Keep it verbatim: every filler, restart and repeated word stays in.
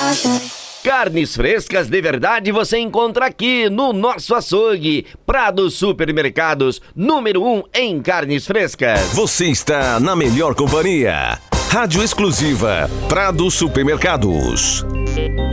Carnes frescas de verdade você encontra aqui no nosso açougue. Prado Supermercados, número um em carnes frescas. Você está na melhor companhia. Rádio exclusiva Prado Supermercados.